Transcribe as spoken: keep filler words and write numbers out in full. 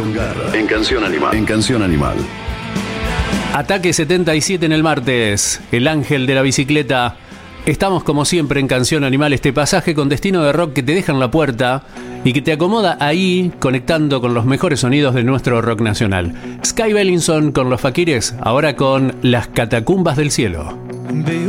con garra. En Canción Animal. En Canción Animal. Ataque setenta y siete en el martes. El ángel de la bicicleta. Estamos como siempre en Canción Animal, este pasaje con destino de rock que te deja en la puerta y que te acomoda ahí, conectando con los mejores sonidos de nuestro rock nacional. Sky Bellinson con Los Faquires, ahora con Las Catacumbas del Cielo.